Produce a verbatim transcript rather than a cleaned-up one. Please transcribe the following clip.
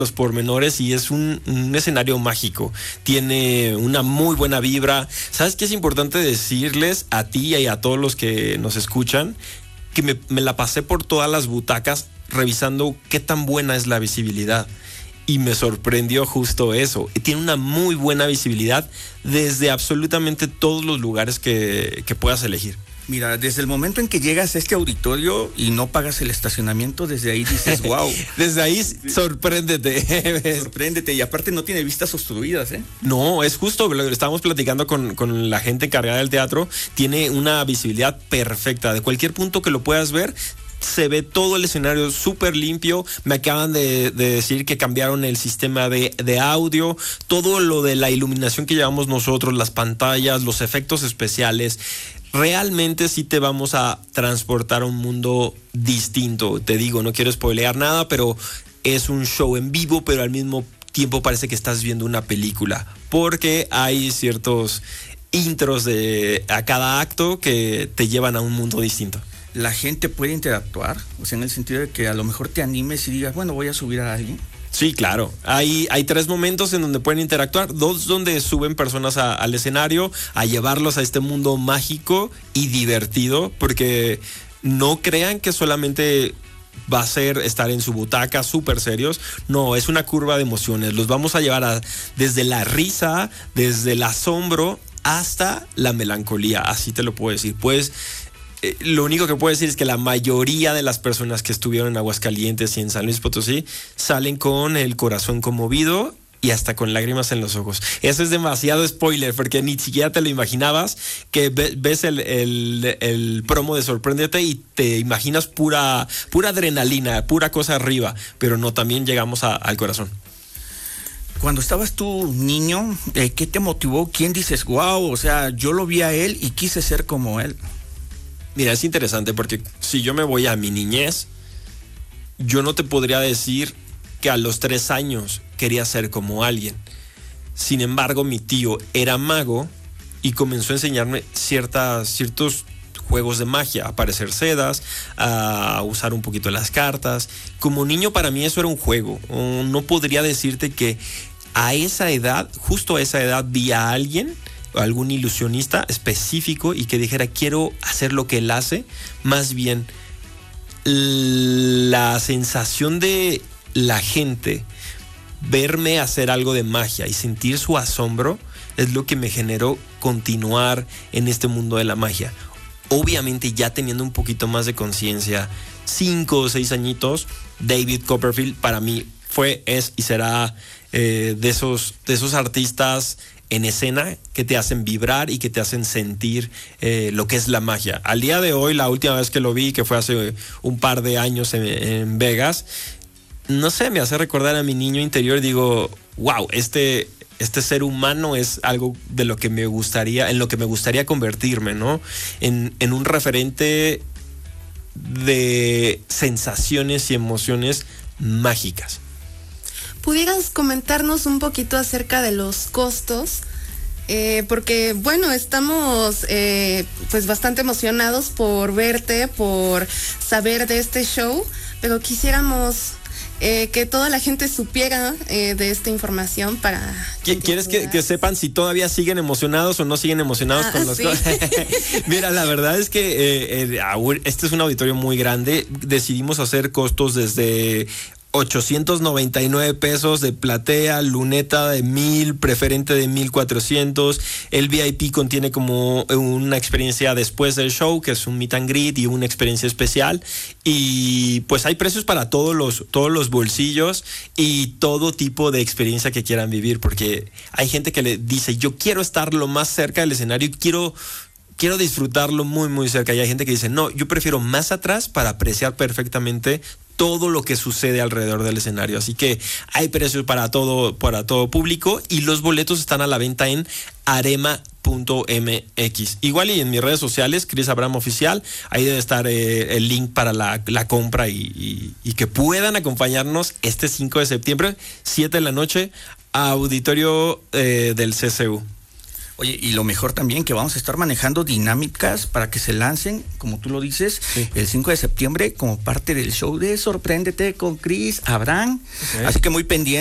los pormenores y es un, un escenario mágico. Tiene una muy buena vibra. ¿Sabes qué es importante decirles a ti y a todos los que nos escuchan? Que me, me la pasé por todas las butacas revisando qué tan buena es la visibilidad. Y me sorprendió justo eso. Tiene una muy buena visibilidad desde absolutamente todos los lugares que, que puedas elegir. Mira, desde el momento en que llegas a este auditorio y no pagas el estacionamiento, desde ahí dices, wow. Desde ahí, sorpréndete. Sorpréndete. Y aparte no tiene vistas obstruidas, ¿eh? No, es justo, lo estábamos platicando con, con la gente encargada del teatro. Tiene una visibilidad perfecta. De cualquier punto que lo puedas ver, se ve todo el escenario súper limpio. Me acaban de, de decir que cambiaron el sistema de, de audio. Todo lo de la iluminación que llevamos nosotros, las pantallas, los efectos especiales. Realmente sí te vamos a transportar a un mundo distinto. Te digo, no quiero spoilear nada, pero es un show en vivo, pero al mismo tiempo parece que estás viendo una película. Porque hay ciertos intros de, a cada acto que te llevan a un mundo distinto. La gente puede interactuar, o sea, en el sentido de que a lo mejor te animes y digas, bueno, voy a subir a alguien. Sí, claro. Hay, hay tres momentos en donde pueden interactuar. Dos donde suben personas a, al escenario a llevarlos a este mundo mágico y divertido, porque no crean que solamente va a ser estar en su butaca súper serios. No, es una curva de emociones. Los vamos a llevar a, desde la risa, desde el asombro hasta la melancolía. Así te lo puedo decir. Pues Eh, lo único que puedo decir es que la mayoría de las personas que estuvieron en Aguascalientes y en San Luis Potosí salen con el corazón conmovido y hasta con lágrimas en los ojos. Eso es demasiado spoiler porque ni siquiera te lo imaginabas, que ve, ves el, el, el promo de Sorpréndete y te imaginas pura, pura adrenalina, pura cosa arriba, pero no, también llegamos a, al corazón. Cuando estabas tú niño, eh, ¿qué te motivó? ¿Quién dices, wow, o sea, yo lo vi a él y quise ser como él? Mira, es interesante porque si yo me voy a mi niñez, yo no te podría decir que a los tres años quería ser como alguien. Sin embargo, mi tío era mago y comenzó a enseñarme ciertas, ciertos juegos de magia, a aparecer sedas, a usar un poquito las cartas. Como niño, para mí eso era un juego. No podría decirte que a esa edad, justo a esa edad, vi a alguien, algún ilusionista específico y que dijera quiero hacer lo que él hace. Más bien la sensación de la gente verme hacer algo de magia y sentir su asombro es lo que me generó continuar en este mundo de la magia. Obviamente ya teniendo un poquito más de conciencia, cinco o seis añitos, David Copperfield para mí fue, es y será eh, de esos, de esos artistas en escena que te hacen vibrar y que te hacen sentir eh, lo que es la magia. Al día de hoy, la última vez que lo vi, que fue hace un par de años en, en Vegas, no sé, me hace recordar a mi niño interior. Digo, wow, este, este ser humano es algo de lo que me gustaría, en lo que me gustaría convertirme, ¿no? En, en un referente de sensaciones y emociones mágicas. ¿Pudieras comentarnos un poquito acerca de los costos? Eh, porque, bueno, estamos eh, pues bastante emocionados por verte, por saber de este show, pero quisiéramos eh, que toda la gente supiera eh, de esta información para... ¿Quieres que, que sepan si todavía siguen emocionados o no siguen emocionados ah, con los sí. costos? Mira, la verdad es que eh, eh, este es un auditorio muy grande. Decidimos hacer costos desde ochocientos noventa y nueve pesos de platea, luneta de mil, preferente de mil cuatrocientos. El V I P contiene como una experiencia después del show, que es un meet and greet y una experiencia especial. Y pues hay precios para todos los, todos los bolsillos y todo tipo de experiencia que quieran vivir, porque hay gente que le dice, yo quiero estar lo más cerca del escenario y quiero... Quiero disfrutarlo muy, muy cerca. Y hay gente que dice, no, yo prefiero más atrás para apreciar perfectamente todo lo que sucede alrededor del escenario. Así que hay precios para todo, para todo público y los boletos están a la venta en arema punto m x. Igual y en mis redes sociales, Chris Abraham Oficial, ahí debe estar eh, el link para la, la compra y, y, y que puedan acompañarnos este cinco de septiembre, siete de la noche, a auditorio eh, del C C U. Oye, y lo mejor también que vamos a estar manejando dinámicas para que se lancen, como tú lo dices, sí. el cinco de septiembre como parte del show de Sorpréndete con Cris Abraham. Okay. Así que muy pendiente.